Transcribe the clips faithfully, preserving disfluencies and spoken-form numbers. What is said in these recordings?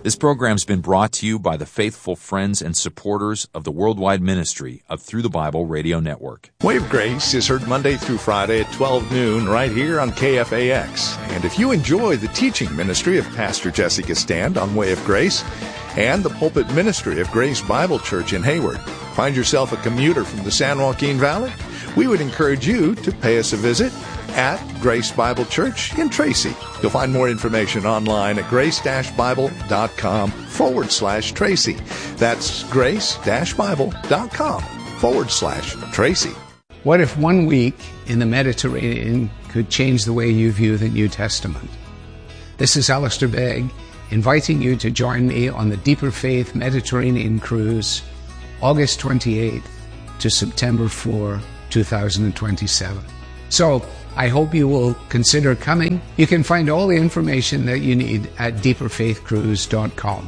This program's been brought to you by the faithful friends and supporters of the worldwide ministry of Through the Bible Radio Network. Way of Grace is heard Monday through Friday at twelve noon right here on K F A X. And if you enjoy the teaching ministry of Pastor Jessica Stand on Way of Grace and the pulpit ministry of Grace Bible Church in Hayward, find yourself a commuter from the San Joaquin Valley, we would encourage you to pay us a visit at Grace Bible Church in Tracy. You'll find more information online at grace-bible.com forward slash Tracy. That's grace-bible.com forward slash Tracy. What if one week in the Mediterranean could change the way you view the New Testament? This is Alistair Begg, inviting you to join me on the Deeper Faith Mediterranean Cruise, August twenty-eighth to September fourth, two thousand twenty-seven. So, I hope you will consider coming. You can find all the information that you need at deeper faith cruise dot com.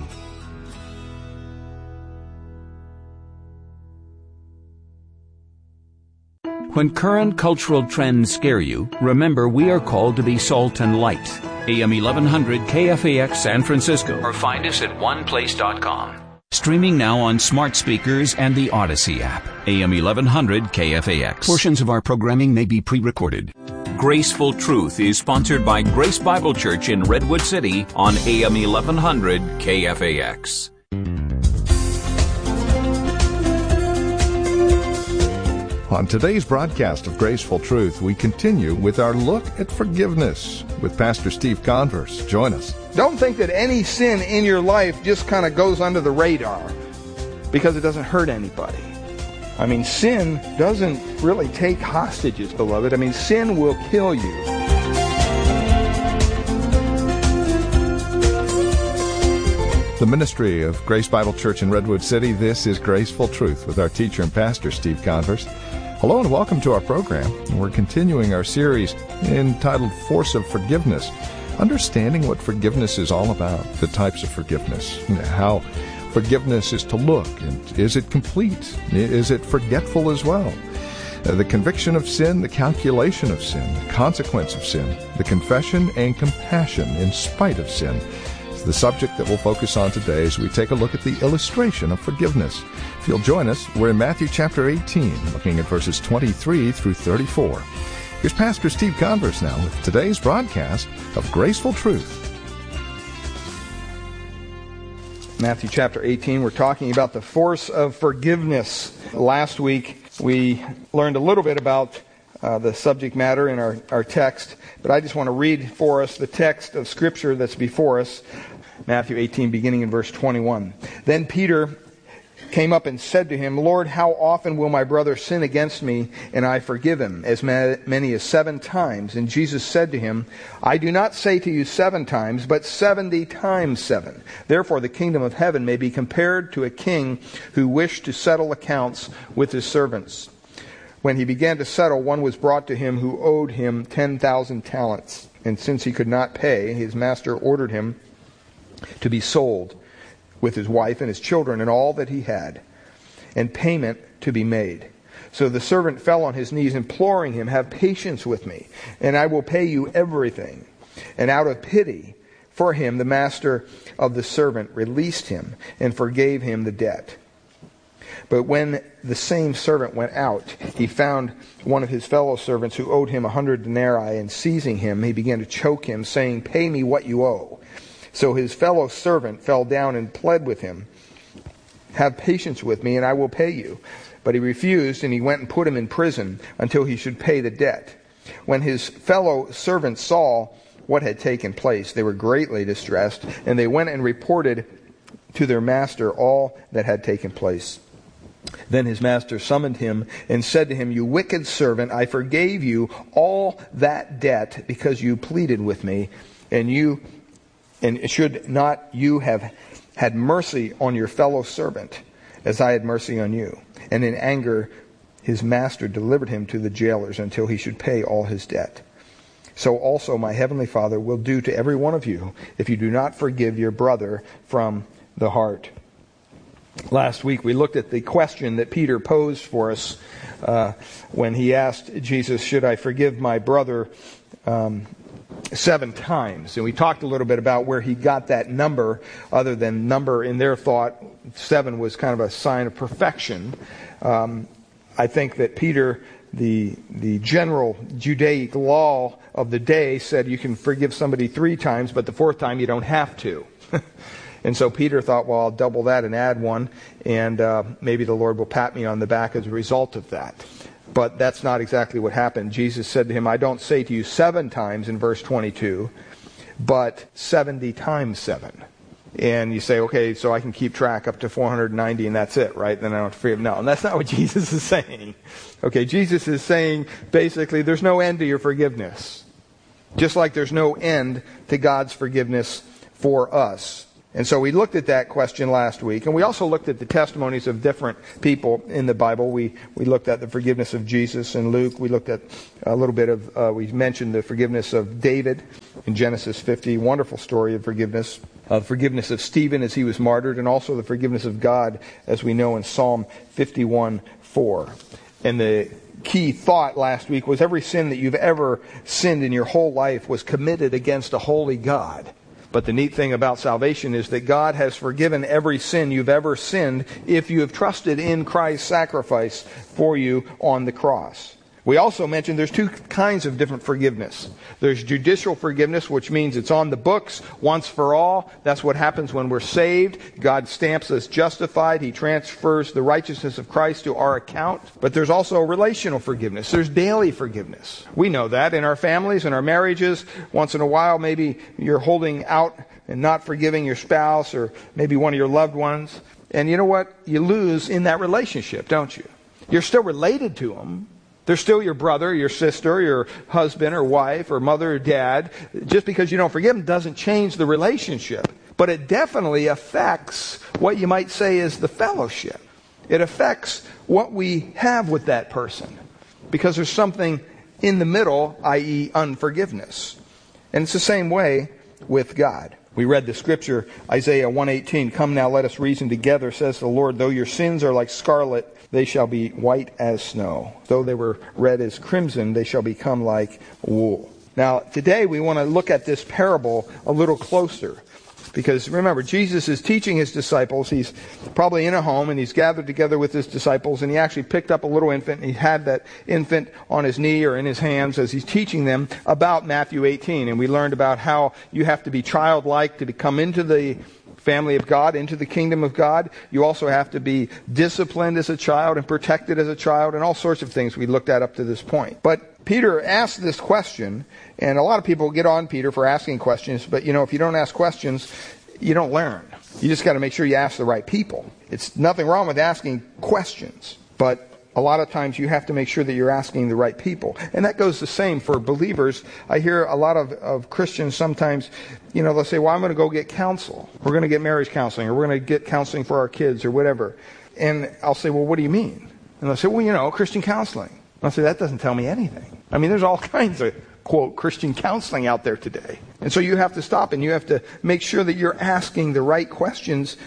When current cultural trends scare you, remember we are called to be salt and light. A M eleven hundred K F A X San Francisco, or find us at one place dot com. Streaming now on smart speakers and the Odyssey app. A M eleven hundred K F A X. Portions of our programming may be pre-recorded. Graceful Truth is sponsored by Grace Bible Church in Redwood City on A M eleven hundred K F A X. On today's broadcast of Graceful Truth, we continue with our look at forgiveness with Pastor Steve Converse. Join us. Don't think that any sin in your life just kind of goes under the radar because it doesn't hurt anybody. I mean, sin doesn't really take hostages, beloved. I mean, sin will kill you. The ministry of Grace Bible Church in Redwood City, this is Graceful Truth with our teacher and pastor, Steve Converse. Hello and welcome to our program. We're continuing our series entitled Force of Forgiveness, understanding what forgiveness is all about, the types of forgiveness, how forgiveness is to look, and is it complete? Is it forgetful as well? Uh, the conviction of sin, the calculation of sin, the consequence of sin, the confession and compassion in spite of sin. It's the subject that we'll focus on today as we take a look at the illustration of forgiveness. If you'll join us, we're in Matthew chapter eighteen, looking at verses twenty-three through thirty-four. Here's Pastor Steve Converse now with today's broadcast of Graceful Truth. Matthew chapter eighteen, we're talking about the force of forgiveness. Last week, we learned a little bit about uh, the subject matter in our, our text, but I just want to read for us the text of Scripture that's before us. Matthew eighteen, beginning in verse twenty-one. Then Peter came up and said to him, Lord, how often will my brother sin against me, and I forgive him? As many as seven times. And Jesus said to him, I do not say to you seven times, but seventy times seven. Therefore the kingdom of heaven may be compared to a king who wished to settle accounts with his servants. When he began to settle, one was brought to him who owed him ten thousand talents. And since he could not pay, his master ordered him to be sold, with his wife and his children and all that he had, and payment to be made. So the servant fell on his knees, imploring him, have patience with me, and I will pay you everything. And out of pity for him, the master of the servant released him and forgave him the debt. But when the same servant went out, he found one of his fellow servants who owed him a hundred denarii, and seizing him, he began to choke him, saying, pay me what you owe. So his fellow servant fell down and pled with him, have patience with me, and I will pay you. But he refused, and he went and put him in prison until he should pay the debt. When his fellow servants saw what had taken place, they were greatly distressed, and they went and reported to their master all that had taken place. Then his master summoned him and said to him, you wicked servant, I forgave you all that debt because you pleaded with me, and you And should not you have had mercy on your fellow servant, as I had mercy on you? And in anger his master delivered him to the jailers until he should pay all his debt. So also my heavenly Father will do to every one of you if you do not forgive your brother from the heart. Last week we looked at the question that Peter posed for us uh, when he asked Jesus, should I forgive my brother um, seven times. And we talked a little bit about where he got that number, other than number in their thought. Seven was kind of a sign of perfection. Um, I think that Peter, the the general Judaic law of the day, said you can forgive somebody three times, but the fourth time you don't have to. And so Peter thought, well, I'll double that and add one, and uh, maybe the Lord will pat me on the back as a result of that. But that's not exactly what happened. Jesus said to him, I don't say to you seven times in verse twenty-two, but seventy times seven. And you say, okay, so I can keep track up to four hundred ninety and that's it, right? Then I don't have to forgive. No, and that's not what Jesus is saying. Okay, Jesus is saying, basically, there's no end to your forgiveness. Just like there's no end to God's forgiveness for us. And so we looked at that question last week. And we also looked at the testimonies of different people in the Bible. We we looked at the forgiveness of Jesus in Luke. We looked at a little bit of, uh, we mentioned the forgiveness of David in Genesis fifty. Wonderful story of forgiveness. Uh, forgiveness of Stephen as he was martyred. And also the forgiveness of God, as we know in Psalm fifty-one four. And the key thought last week was every sin that you've ever sinned in your whole life was committed against a holy God. But the neat thing about salvation is that God has forgiven every sin you've ever sinned if you have trusted in Christ's sacrifice for you on the cross. We also mentioned there's two kinds of different forgiveness. There's judicial forgiveness, which means it's on the books once for all. That's what happens when we're saved. God stamps us justified. He transfers the righteousness of Christ to our account. But there's also relational forgiveness. There's daily forgiveness. We know that in our families, in our marriages. Once in a while, maybe you're holding out and not forgiving your spouse or maybe one of your loved ones. And you know what? You lose in that relationship, don't you? You're still related to them. They're still your brother, your sister, your husband or wife or mother or dad. Just because you don't forgive them doesn't change the relationship. But it definitely affects what you might say is the fellowship. It affects what we have with that person. Because there's something in the middle, that is unforgiveness. And it's the same way with God. We read the scripture, Isaiah one eighteen, Come now, let us reason together, says the Lord. Though your sins are like scarlet, they shall be white as snow. Though they were red as crimson, they shall become like wool. Now, today we want to look at this parable a little closer. Because remember, Jesus is teaching his disciples. He's probably in a home and he's gathered together with his disciples. And he actually picked up a little infant and he had that infant on his knee or in his hands as he's teaching them about Matthew eighteen. And we learned about how you have to be childlike to come into the family of God, into the kingdom of God. You also have to be disciplined as a child and protected as a child and all sorts of things we looked at up to this point. But Peter asked this question, and a lot of people get on Peter for asking questions, but you know, if you don't ask questions, you don't learn. You just got to make sure you ask the right people. It's nothing wrong with asking questions, but a lot of times you have to make sure that you're asking the right people. And that goes the same for believers. I hear a lot of, of Christians sometimes, you know, they'll say, well, I'm going to go get counsel. We're going to get marriage counseling, or we're going to get counseling for our kids, or whatever. And I'll say, well, what do you mean? And they'll say, well, you know, Christian counseling. And I'll say, that doesn't tell me anything. I mean, there's all kinds of, quote, Christian counseling out there today. And so you have to stop and you have to make sure that you're asking the right questions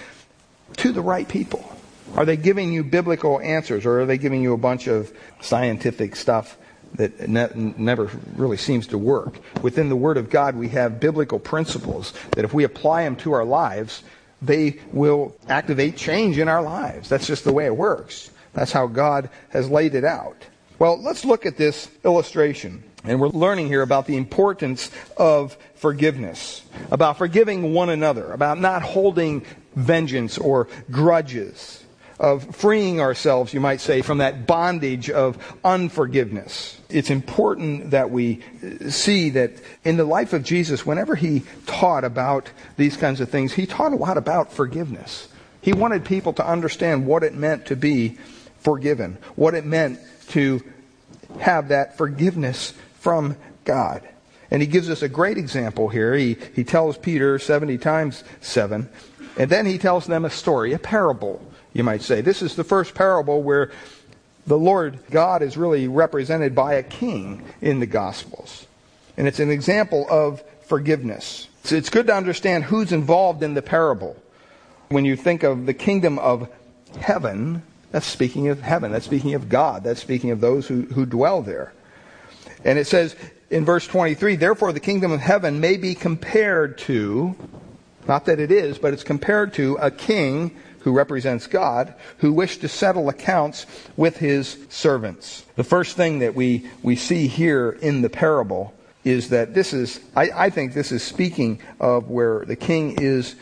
to the right people. Are they giving you biblical answers, or are they giving you a bunch of scientific stuff that ne- never really seems to work? Within the Word of God, we have biblical principles that if we apply them to our lives, they will activate change in our lives. That's just the way it works. That's how God has laid it out. Well, let's look at this illustration. And we're learning here about the importance of forgiveness, about forgiving one another, about not holding vengeance or grudges, of freeing ourselves, you might say, from that bondage of unforgiveness. It's important that we see that in the life of Jesus, whenever he taught about these kinds of things, he taught a lot about forgiveness. He wanted people to understand what it meant to be forgiven, what it meant to have that forgiveness from God. And he gives us a great example here. He, he tells Peter seventy times seven, and then he tells them a story, a parable, you might say. This is the first parable where the Lord God is really represented by a king in the Gospels. And it's an example of forgiveness. So it's good to understand who's involved in the parable. When you think of the kingdom of heaven, that's speaking of heaven. That's speaking of God. That's speaking of those who, who dwell there. And it says in verse twenty-three, therefore the kingdom of heaven may be compared to, not that it is, but it's compared to a king who represents God, who wished to settle accounts with his servants. The first thing that we, we see here in the parable is that this is, I, I think this is speaking of where the king is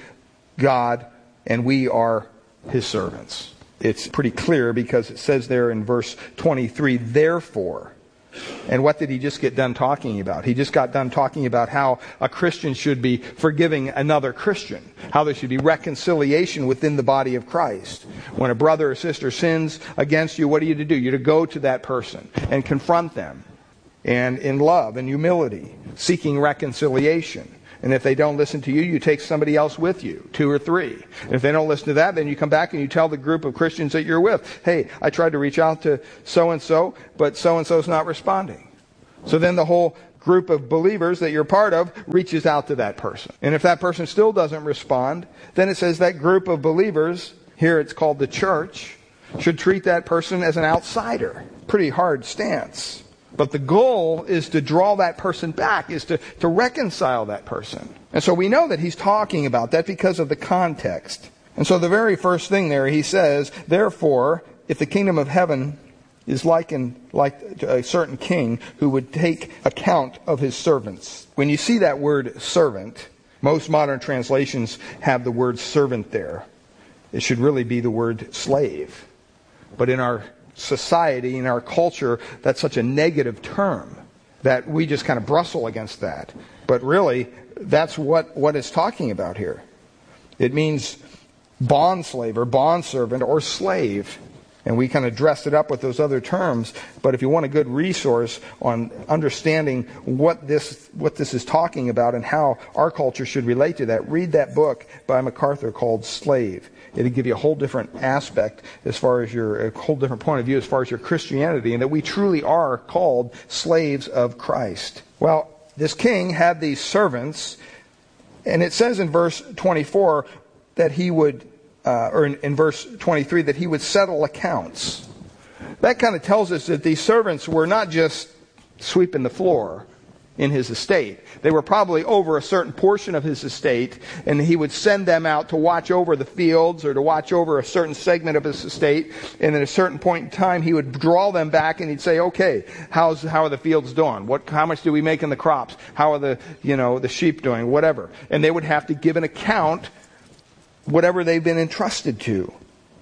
God and we are his servants. It's pretty clear because it says there in verse twenty-three, therefore. And what did he just get done talking about? He just got done talking about how a Christian should be forgiving another Christian, how there should be reconciliation within the body of Christ. When a brother or sister sins against you, what are you to do? You're to go to that person and confront them, and in love and humility, seeking reconciliation. And if they don't listen to you, you take somebody else with you, two or three. And if they don't listen to that, then you come back and you tell the group of Christians that you're with, hey, I tried to reach out to so-and-so, but so-and-so's not responding. So then the whole group of believers that you're part of reaches out to that person. And if that person still doesn't respond, then it says that group of believers, here it's called the church, should treat that person as an outsider. Pretty hard stance. But the goal is to draw that person back, is to, to reconcile that person. And so we know that he's talking about that because of the context. And so the very first thing there, he says, therefore, if the kingdom of heaven is likened like a certain king who would take account of his servants. When you see that word servant, most modern translations have the word servant there. It should really be the word slave. But in our society, in our culture, that's such a negative term that we just kind of bristle against that. But really, that's what, what it's talking about here. It means bondslave or bondservant or slave. And we kind of dressed it up with those other terms. But if you want a good resource on understanding what this what this is talking about and how our culture should relate to that, read that book by MacArthur called Slave. It'll give you a whole different aspect as far as your, a whole different point of view as far as your Christianity, and that we truly are called slaves of Christ. Well, this king had these servants, and it says in verse twenty-four that he would, uh, or in, in verse twenty-three, that he would settle accounts. That kind of tells us that these servants were not just sweeping the floor in his estate. They were probably over a certain portion of his estate, and he would send them out to watch over the fields or to watch over a certain segment of his estate, and at a certain point in time he would draw them back and he'd say, okay, how's how are the fields doing? What how much do we make in the crops? How are the you know the sheep doing? Whatever. And they would have to give an account whatever they've been entrusted to.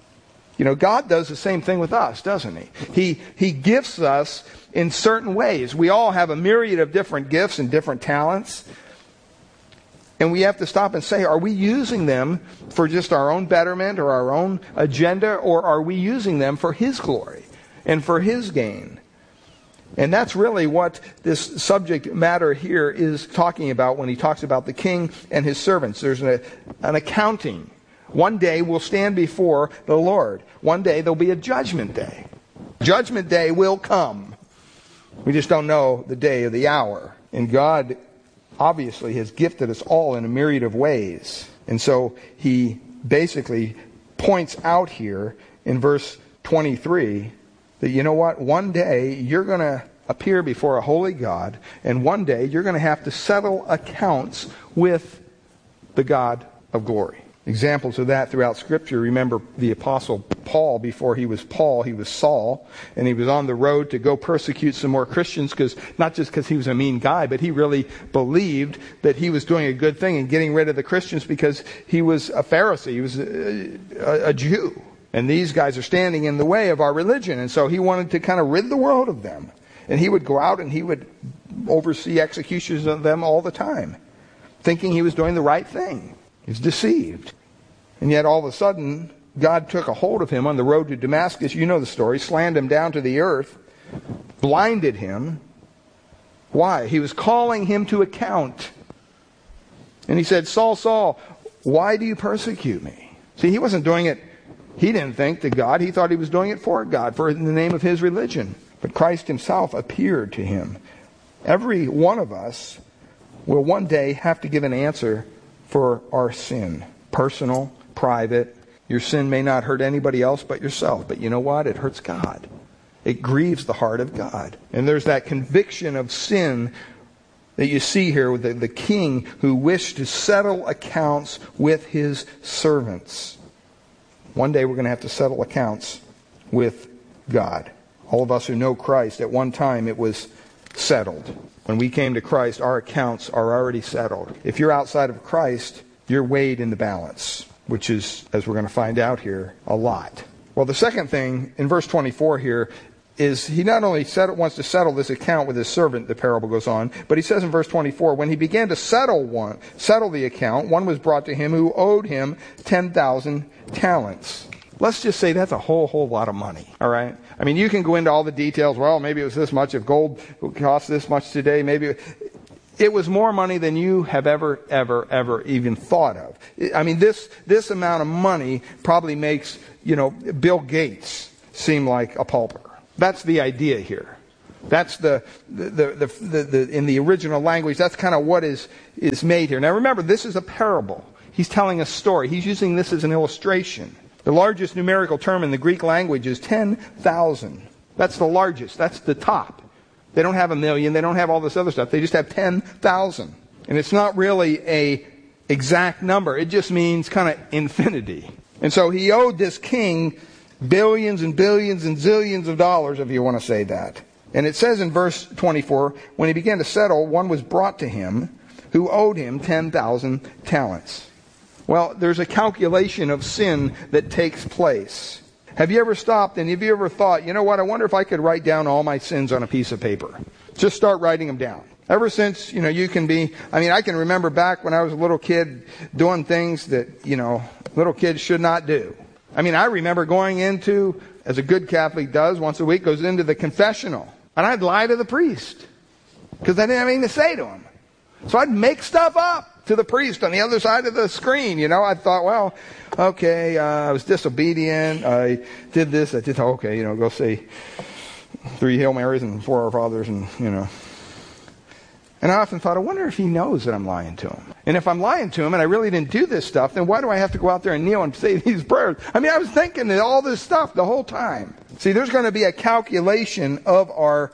You know, God does the same thing with us, doesn't he? He He gifts us in certain ways. We all have a myriad of different gifts and different talents. And we have to stop and say, are we using them for just our own betterment or our own agenda, or are we using them for His glory and for His gain? And that's really what this subject matter here is talking about when he talks about the king and his servants. There's a, an accounting. One day we'll stand before the Lord. One day there'll be a judgment day. Judgment day will come. We just don't know the day or the hour. And God obviously has gifted us all in a myriad of ways. And so he basically points out here in verse twenty-three that, you know what, one day you're going to appear before a holy God, and one day you're going to have to settle accounts with the God of glory. Examples of that throughout Scripture. Remember the Apostle Paul. Before he was Paul, he was Saul, and he was on the road to go persecute some more Christians, because not just because he was a mean guy, but he really believed that he was doing a good thing and getting rid of the Christians because he was a Pharisee, he was a, a, a Jew. And these guys are standing in the way of our religion, and so he wanted to kind of rid the world of them. And he would go out and he would oversee executions of them all the time, thinking he was doing the right thing. He was deceived. And yet all of a sudden, God took a hold of him on the road to Damascus. You know the story. Slammed him down to the earth. Blinded him. Why? He was calling him to account. And he said, Saul, Saul, why do you persecute me? See, he wasn't doing it. He didn't think to God. He thought he was doing it for God, for in the name of his religion. But Christ himself appeared to him. Every one of us will one day have to give an answer for our sin. Personal, private. Your sin may not hurt anybody else but yourself. But you know what? It hurts God. It grieves the heart of God. And there's that conviction of sin that you see here with the, the king who wished to settle accounts with his servants. One day we're going to have to settle accounts with God. All of us who know Christ, at one time it was settled. When we came to Christ, our accounts are already settled. If you're outside of Christ, you're weighed in the balance, which is, as we're going to find out here, a lot. Well, the second thing in verse twenty-four here is he not only settle, wants to settle this account with his servant, the parable goes on, but he says in verse twenty-four, when he began to settle one, settle the account, one was brought to him who owed him ten thousand talents. Let's just say that's a whole, whole lot of money, all right? I mean, you can go into all the details. Well, maybe it was this much. If gold costs this much today, maybe it was more money than you have ever, ever, ever even thought of. I mean, this this amount of money probably makes, you know, Bill Gates seem like a pauper. That's the idea here. That's the the the, the, the, the in the original language. That's kind of what is is made here. Now, remember, this is a parable. He's telling a story. He's using this as an illustration. The largest numerical term in the Greek language is ten thousand. That's the largest. That's the top. They don't have a million. They don't have all this other stuff. They just have ten thousand. And it's not really a exact number. It just means kind of infinity. And so he owed this king billions and billions and zillions of dollars, if you want to say that. And it says in verse twenty-four, when he began to settle, one was brought to him who owed him ten thousand talents. Well, there's a calculation of sin that takes place. Have you ever stopped and have you ever thought, you know what, I wonder if I could write down all my sins on a piece of paper. Just start writing them down. Ever since, you know, you can be, I mean, I can remember back when I was a little kid doing things that, you know, little kids should not do. I mean, I remember going into, as a good Catholic does, once a week, goes into the confessional. And I'd lie to the priest. Because I didn't have anything to say to him. So I'd make stuff up to the priest on the other side of the screen. You know, I thought, well, okay, uh, I was disobedient. I did this. I did, okay, you know, go say three Hail Marys and four Our Fathers and, you know. And I often thought, I wonder if he knows that I'm lying to him. And if I'm lying to him and I really didn't do this stuff, then why do I have to go out there and kneel and say these prayers? I mean, I was thinking that all this stuff the whole time. See, there's going to be a calculation of our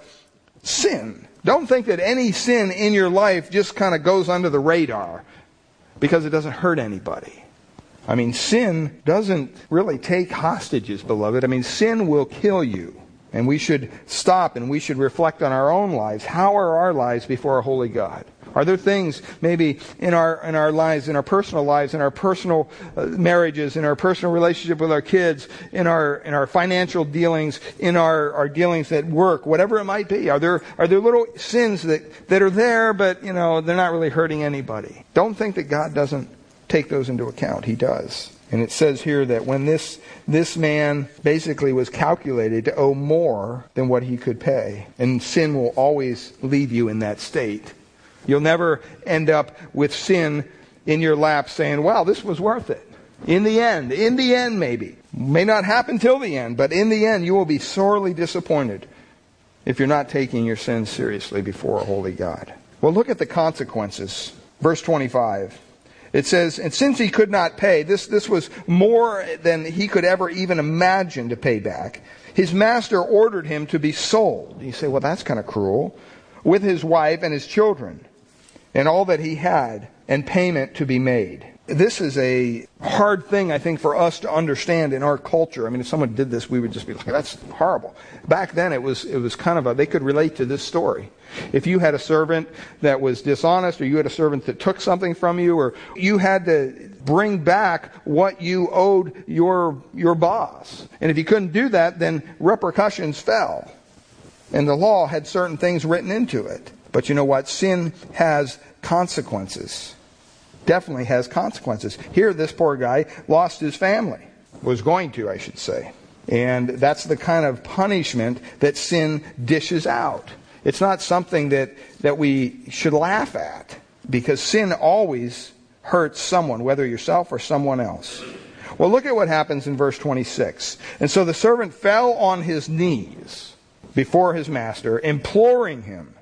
sin. Don't think that any sin in your life just kind of goes under the radar because it doesn't hurt anybody. I mean, sin doesn't really take hostages, beloved. I mean, sin will kill you. And we should stop and we should reflect on our own lives. How are our lives before a holy God? Are there things maybe in our in our lives, in our personal lives, in our personal uh, marriages, in our personal relationship with our kids, in our in our financial dealings, in our, our dealings at work, whatever it might be? Are there are there little sins that, that are there, but you know they're not really hurting anybody? Don't think that God doesn't take those into account. He does. And it says here that when this this man basically was calculated to owe more than what he could pay, and sin will always leave you in that state. You'll never end up with sin in your lap saying, wow, this was worth it. In the end, in the end maybe. May not happen till the end, but in the end you will be sorely disappointed if you're not taking your sins seriously before a holy God. Well, look at the consequences. Verse twenty-five. It says, and since he could not pay, this, this was more than he could ever even imagine to pay back, his master ordered him to be sold. You say, well, that's kind of cruel. With his wife and his children and all that he had, and payment to be made. This is a hard thing, I think, for us to understand in our culture. I mean, if someone did this, we would just be like, that's horrible. Back then, it was it was kind of a, they could relate to this story. If you had a servant that was dishonest, or you had a servant that took something from you, or you had to bring back what you owed your your boss. And if you couldn't do that, then repercussions fell. And the law had certain things written into it. But you know what? Sin has consequences. Definitely has consequences. Here, this poor guy lost his family. Was going to, I should say. And that's the kind of punishment that sin dishes out. It's not something that, that we should laugh at. Because sin always hurts someone, whether yourself or someone else. Well, look at what happens in verse twenty-six. And so the servant fell on his knees before his master, imploring him.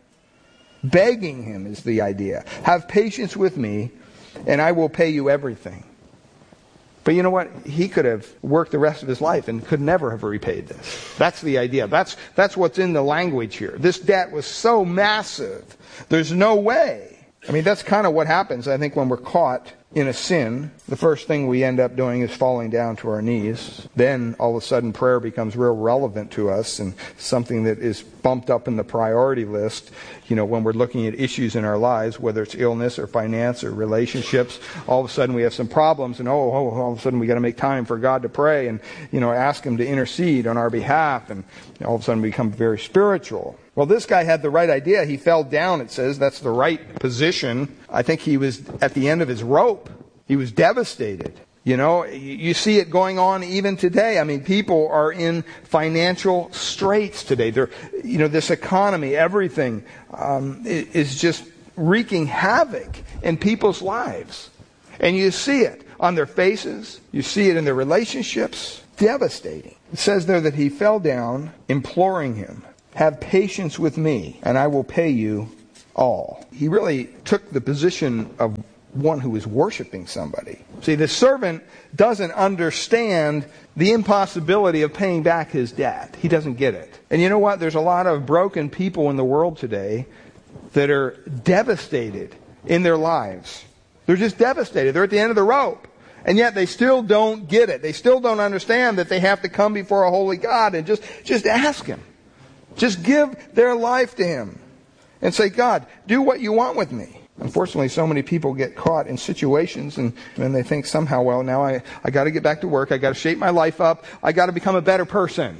Begging him is the idea. Have patience with me, and I will pay you everything. But you know what? He could have worked the rest of his life and could never have repaid this. That's the idea. That's, that's what's in the language here. This debt was so massive. There's no way. I mean, that's kind of what happens, I think, when we're caught in a sin. The first thing we end up doing is falling down to our knees. Then, all of a sudden, prayer becomes real relevant to us and something that is bumped up in the priority list. You know, when we're looking at issues in our lives, whether it's illness or finance or relationships, all of a sudden we have some problems, and oh, oh all of a sudden we got to make time for God to pray and, you know, ask Him to intercede on our behalf, and all of a sudden we become very spiritual. Well, this guy had the right idea. He fell down, it says. That's the right position. I think he was at the end of his rope. He was devastated. You know, you see it going on even today. I mean, people are in financial straits today. They're, you know, this economy, everything um, is just wreaking havoc in people's lives. And you see it on their faces. You see it in their relationships. Devastating. It says there that he fell down, imploring him, "Have patience with me, and I will pay you all." He really took the position of one who is worshiping somebody. See, the servant doesn't understand the impossibility of paying back his debt. He doesn't get it. And you know what? There's a lot of broken people in the world today that are devastated in their lives. They're just devastated. They're at the end of the rope. And yet they still don't get it. They still don't understand that they have to come before a holy God and just, just ask Him. Just give their life to Him and say, "God, do what you want with me." Unfortunately, so many people get caught in situations and then they think somehow, well, now I, I got to get back to work. I got to shape my life up. I got to become a better person.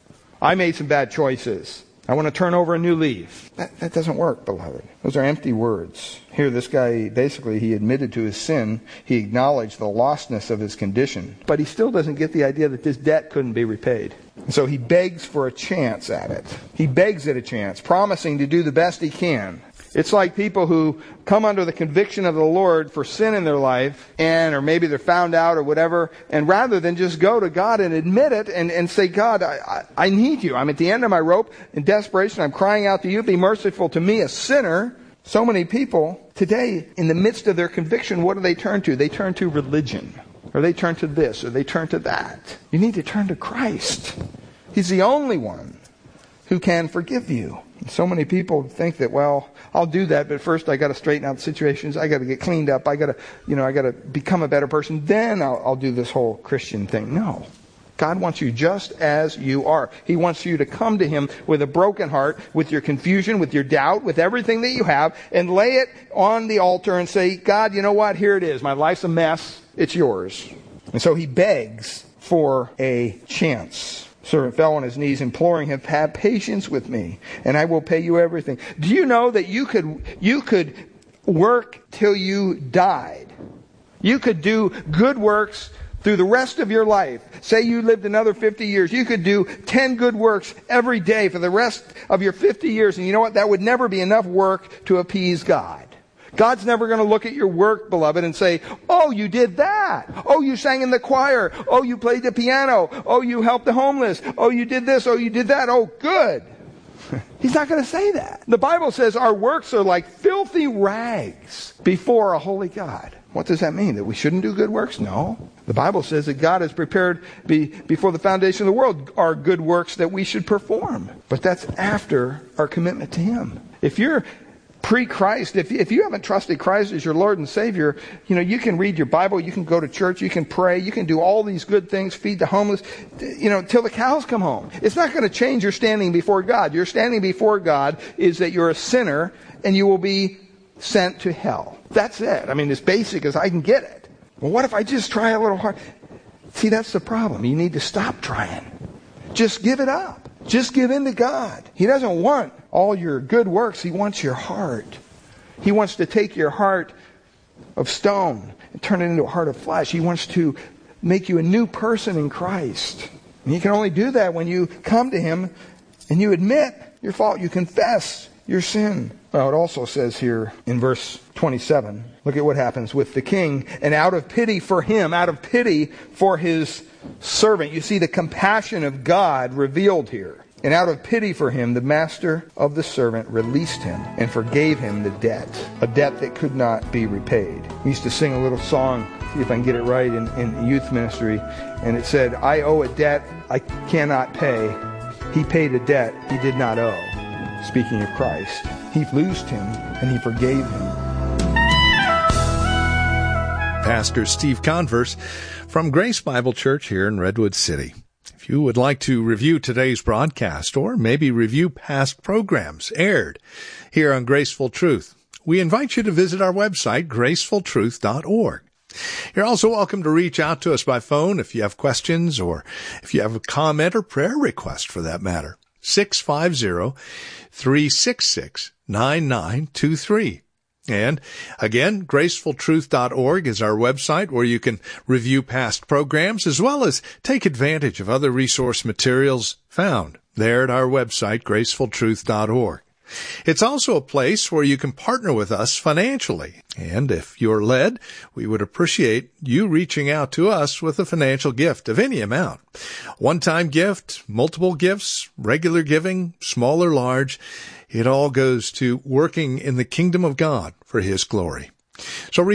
I made some bad choices. I want to turn over a new leaf. That, that doesn't work, beloved. Those are empty words. Here, this guy, basically, he admitted to his sin. He acknowledged the lostness of his condition. But he still doesn't get the idea that this debt couldn't be repaid. And so he begs for a chance at it. He begs at a chance, promising to do the best he can. It's like people who come under the conviction of the Lord for sin in their life, and or maybe they're found out or whatever, and rather than just go to God and admit it and, and say, "God, I, I, I need you. I'm at the end of my rope. In desperation, I'm crying out to you. Be merciful to me, a sinner." So many people today, in the midst of their conviction, what do they turn to? They turn to religion. Or they turn to this, or they turn to that. You need to turn to Christ. He's the only one who can forgive you. So many people think that, well, I'll do that, but first I got to straighten out the situations. I got to get cleaned up. I got to, you know, I got to become a better person. Then I'll, I'll do this whole Christian thing. No. God wants you just as you are. He wants you to come to Him with a broken heart, with your confusion, with your doubt, with everything that you have, and lay it on the altar and say, "God, you know what? Here it is. My life's a mess. It's yours." And so he begs for a chance. Servant fell on his knees, imploring him, "Have patience with me, and I will pay you everything." Do you know that you could you could work till you died? You could do good works through the rest of your life. Say you lived another fifty years. You could do ten good works every day for the rest of your fifty years. And you know what? That would never be enough work to appease God. God's never going to look at your work, beloved, and say, "Oh, you did that. Oh, you sang in the choir. Oh, you played the piano. Oh, you helped the homeless. Oh, you did this. Oh, you did that. Oh, good." He's not going to say that. The Bible says our works are like filthy rags before a holy God. What does that mean? That we shouldn't do good works? No. The Bible says that God has prepared be, before the foundation of the world our good works that we should perform. But that's after our commitment to Him. If you're pre-Christ, if, if you haven't trusted Christ as your Lord and Savior, you know, you can read your Bible, you can go to church, you can pray, you can do all these good things, feed the homeless, you know, till the cows come home. It's not going to change your standing before God. Your standing before God is that you're a sinner and you will be sent to hell. That's it. I mean, as basic as I can get it. Well, what if I just try a little hard? See, that's the problem. You need to stop trying. Just give it up. Just give in to God. He doesn't want all your good works. He wants your heart. He wants to take your heart of stone and turn it into a heart of flesh. He wants to make you a new person in Christ. And you can only do that when you come to Him and you admit your fault. You confess your sin. Well, it also says here in verse twenty-seven, look at what happens with the king. And out of pity for him, out of pity for his servant, you see the compassion of God revealed here. And out of pity for him, the master of the servant released him and forgave him the debt, a debt that could not be repaid. We used to sing a little song see if I can get it right, in, in youth ministry. And it said, I owe a debt I cannot pay. He paid a debt he did not owe. Speaking of Christ, he loosed him and he forgave him. Pastor Steve Converse from Grace Bible Church here in Redwood City. If you would like to review today's broadcast or maybe review past programs aired here on Graceful Truth, we invite you to visit our website, graceful truth dot org. You're also welcome to reach out to us by phone if you have questions or if you have a comment or prayer request for that matter. six five zero, three six six, nine nine two three. And again, graceful truth dot org is our website where you can review past programs as well as take advantage of other resource materials found there at our website, graceful truth dot org. It's also a place where you can partner with us financially. And if you're led, we would appreciate you reaching out to us with a financial gift of any amount. One-time gift, multiple gifts, regular giving, small or large. It all goes to working in the kingdom of God for His glory. So